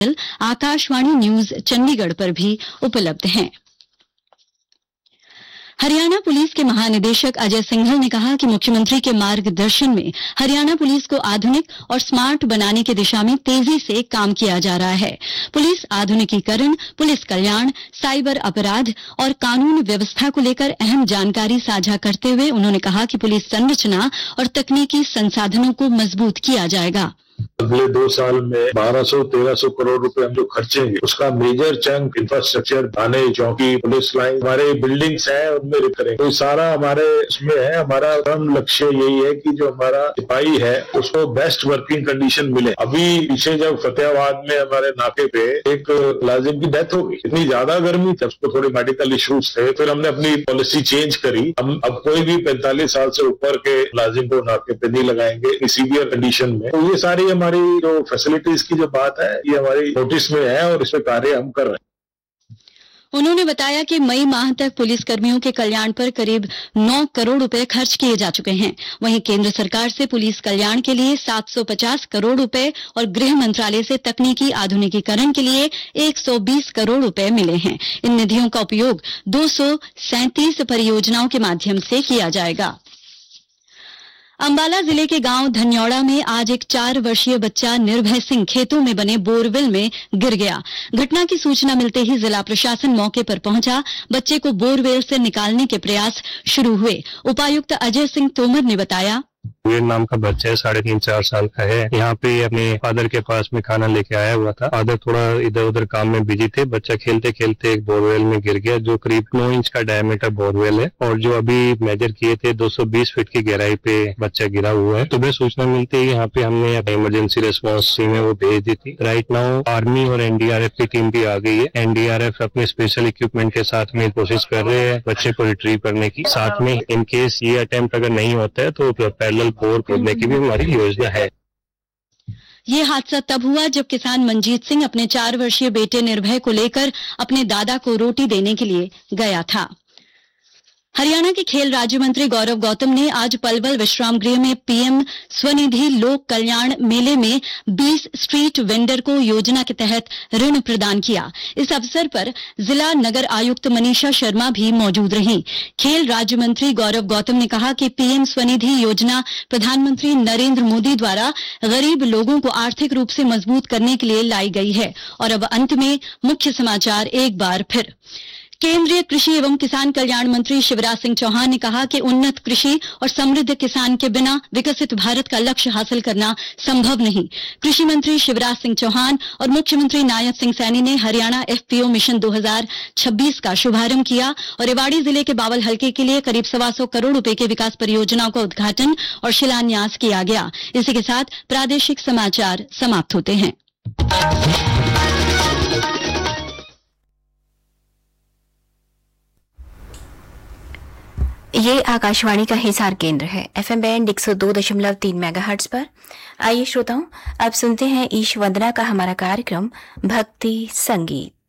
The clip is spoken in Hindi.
आकाशवाणी न्यूज चंडीगढ़ पर भी उपलब्ध हैं। हरियाणा पुलिस के महानिदेशक अजय सिंघल ने कहा कि मुख्यमंत्री के मार्गदर्शन में हरियाणा पुलिस को आधुनिक और स्मार्ट बनाने की दिशा में तेजी से काम किया जा रहा है। पुलिस आधुनिकीकरण, पुलिस कल्याण, साइबर अपराध और कानून व्यवस्था को लेकर अहम जानकारी साझा करते हुए उन्होंने कहा कि पुलिस संरचना और तकनीकी संसाधनों को मजबूत किया जाएगा। अगले 2 साल में 1200-1300 करोड़ रुपए हम जो खर्चेंगे, उसका मेजर चंक इंफ्रास्ट्रक्चर, थाने, चौकी, पुलिस लाइन, हमारे बिल्डिंग्स हैं उनमें करेंगे। तो सारा हमारे इसमें है। हमारा अहम लक्ष्य यही है कि जो हमारा सिपाही है उसको बेस्ट वर्किंग कंडीशन मिले। अभी पीछे जब फतेहाबाद में हमारे नाके पे एक मुलाजिम की डेथ हो गई, इतनी ज्यादा गर्मी थी, उसको थोड़े मेडिकल इश्यूज थे, फिर हमने अपनी पॉलिसी चेंज करी। हम अब कोई भी 45 साल से ऊपर के मुलाजिम को नाके पे नहीं लगाएंगे सीवियर कंडीशन में। तो ये सारी हमारी जो फैसिलिटीज की जो बात है, ये हमारी नोटिस में है और इस पे कार्य हम कर रहे हैं। उन्होंने बताया कि मई माह तक पुलिस कर्मियों के कल्याण पर करीब 9 करोड़ रुपए खर्च किए जा चुके हैं। वहीं केंद्र सरकार से पुलिस कल्याण के लिए 750 करोड़ रुपए और गृह मंत्रालय से तकनीकी आधुनिकीकरण के लिए 120 करोड़ रुपए मिले हैं। इन निधियों का उपयोग 237 परियोजनाओं के माध्यम से किया जाएगा। अंबाला जिले के गांव धन्यौड़ा में आज एक 4 वर्षीय बच्चा निर्भय सिंह खेतों में बने बोरवेल में गिर गया। घटना की सूचना मिलते ही जिला प्रशासन मौके पर पहुंचा। बच्चे को बोरवेल से निकालने के प्रयास शुरू हुए। उपायुक्त अजय सिंह तोमर ने बताया, वीर नाम का बच्चा है, 3.5-4 साल का है। यहाँ पे अपने फादर के पास में खाना लेके आया हुआ था। फादर थोड़ा इधर उधर काम में बिजी थे। बच्चा खेलते खेलते एक बोरवेल में गिर गया, जो करीब 9 इंच का डायमीटर बोरवेल है और जो अभी मेजर किए थे 220 फीट की गहराई पे बच्चा गिरा हुआ है। सुबह सूचना मिलते ही यहाँ पे हमने इमरजेंसी रिस्पॉन्स टीम है वो भेज दी थी। राइट नाउ आर्मी और एनडीआरएफ की टीम भी आ गई है। एनडीआरएफ अपने स्पेशल इक्विपमेंट के साथ में कोशिश कर रहे हैं बच्चे को रिट्रीव करने की। साथ में इन केस ये अटेम्प्ट अगर नहीं होता है तो पैरेलल बोर खोदने की भी हमारी योजना है। ये हादसा तब हुआ जब किसान मंजीत सिंह अपने 4 वर्षीय बेटे निर्भय को लेकर अपने दादा को रोटी देने के लिए गया था। हरियाणा के खेल राज्य मंत्री गौरव गौतम ने आज पलवल विश्राम गृह में पीएम स्वनिधि लोक कल्याण मेले में 20 स्ट्रीट वेंडर को योजना के तहत ऋण प्रदान किया। इस अवसर पर जिला नगर आयुक्त मनीषा शर्मा भी मौजूद रहीं। खेल राज्य मंत्री गौरव गौतम ने कहा कि पीएम स्वनिधि योजना प्रधानमंत्री नरेंद्र मोदी द्वारा गरीब लोगों को आर्थिक रूप से मजबूत करने के लिए लाई गई है। और अब अंत में मुख्य समाचार एक बार फिर। केंद्रीय कृषि एवं किसान कल्याण मंत्री शिवराज सिंह चौहान ने कहा कि उन्नत कृषि और समृद्ध किसान के बिना विकसित भारत का लक्ष्य हासिल करना संभव नहीं। कृषि मंत्री शिवराज सिंह चौहान और मुख्यमंत्री नायब सिंह सैनी ने हरियाणा एफपीओ मिशन 2026 का शुभारंभ किया और रेवाड़ी जिले के बावल हलके के लिए करीब 125 करोड़ रुपए के विकास परियोजनाओं का उद्घाटन और शिलान्यास किया गया। इसी के साथ प्रादेशिक समाचार समाप्त होते हैं। ये आकाशवाणी का हिसार केंद्र है। एफएम बैंड 102.3 मेगाहर्ट्ज पर। आइए श्रोताओं, अब सुनते हैं ईश वंदना का हमारा कार्यक्रम भक्ति संगीत।